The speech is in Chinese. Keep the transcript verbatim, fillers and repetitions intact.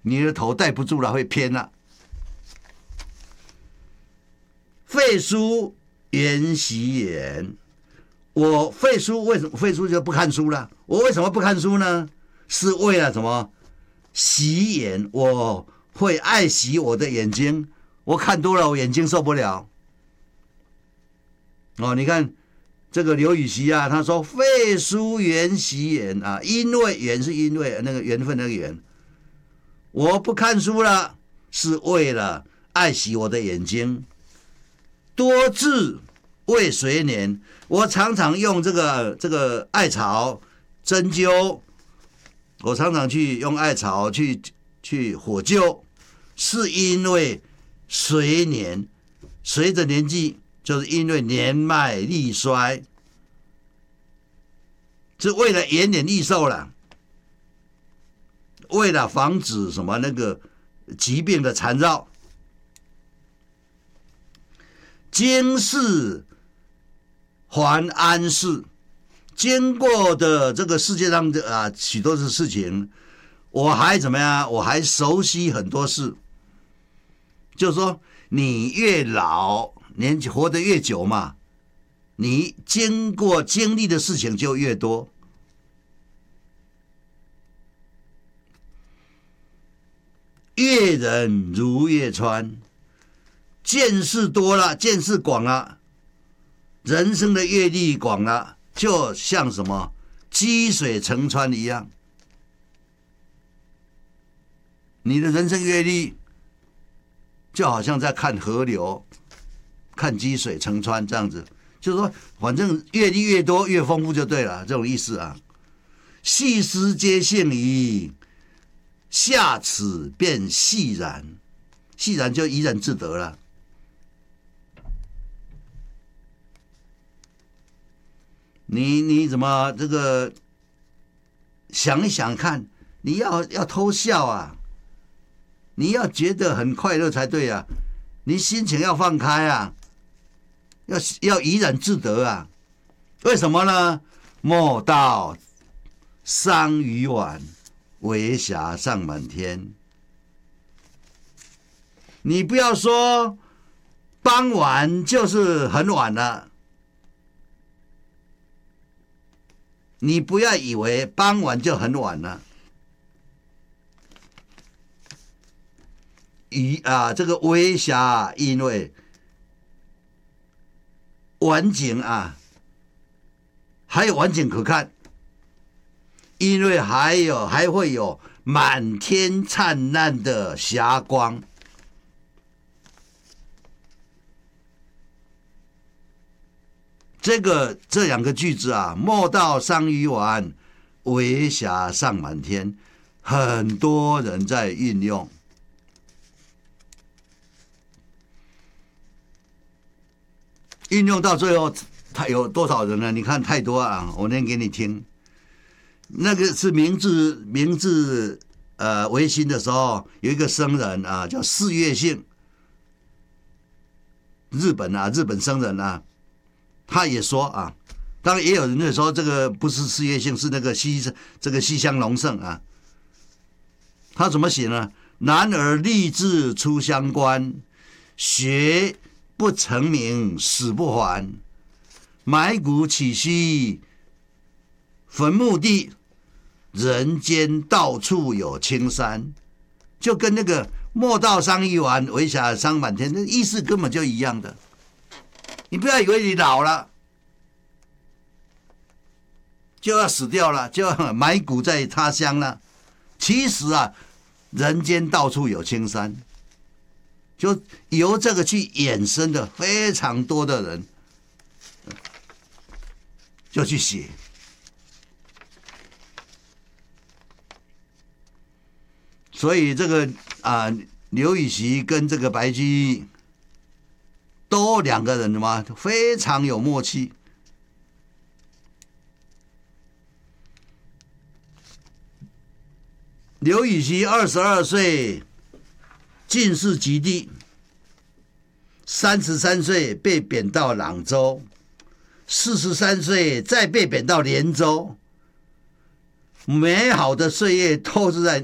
你的头戴不住了，会偏了。废书原习言，我废书为什么废书就不看书了？我为什么不看书呢？是为了什么？习眼，我会爱惜我的眼睛，我看多了我眼睛受不了。哦，你看这个刘禹锡啊，他说废书原习言啊，因为缘是因为那个缘分那个缘，我不看书了，是为了爱惜我的眼睛。多字未随年，我常常用这个这个艾草针灸，我常常去用艾草去去火灸，是因为随年，随着年纪，就是因为年迈力衰，是为了延年益寿了，为了防止什么那个疾病的缠绕。经世还安世，经过的这个世界上的啊许多的事情，我还怎么样？我还熟悉很多事。就是说，你越老，年纪活得越久嘛，你经过经历的事情就越多。阅人如阅川。见识多了，见识广了，人生的阅历广了，就像什么积水成川一样。你的人生阅历就好像在看河流，看积水成川这样子，就是说，反正阅历越多越丰富就对了，这种意思啊。细思皆幸矣，下齿便细然，细然就怡然自得了。你你怎么这个想一想看，你要要偷笑啊，你要觉得很快乐才对啊，你心情要放开啊，要要怡然自得啊。为什么呢？莫道桑榆晚，微霞尚满天。你不要说傍晚就是很晚了，你不要以为傍晚就很晚了。雨啊，这个微霞，因为晚景啊，还有晚景可看，因为还有还会有满天灿烂的霞光。这个这两个句子啊，莫道桑榆晚，微霞尚满天，很多人在运用。运用到最后，他有多少人呢？你看太多啊！我念给你听。那个是明治明治呃维新的时候，有一个僧人啊，叫四月幸，日本啊，日本僧人啊。他也说啊，当然也有人在说这个不是四月幸，是那个西这个西乡隆盛啊。他怎么写呢？男儿立志出乡关，学不成名死不还。埋骨起须坟墓地，人间到处有青山。就跟那个莫道桑榆晚，微霞尚满天，那意思根本就一样的。你不要以为你老了就要死掉了，就要埋骨在他乡了。其实啊，人间到处有青山，就由这个去衍生的非常多的人，就去写。所以这个啊，刘禹锡跟这个白居易都两个人嘛，非常有默契。刘禹锡二十二岁进士及第，三十三岁被贬到朗州，四十三岁再被贬到连州。美好的岁月都是在